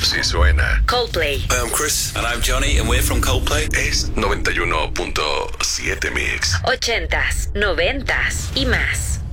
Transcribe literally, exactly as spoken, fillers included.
Si suena. Coldplay. Hi, I'm Chris. And I'm Johnny, and we're from Coldplay. Es noventa y uno punto siete Mix. Ochentas, noventas y más.